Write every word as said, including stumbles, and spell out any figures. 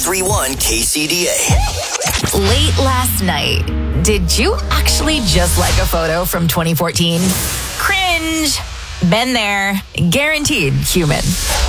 three one K C D A. Late last night, did you actually just like a photo from twenty fourteen? Cringe. Been there. Guaranteed human.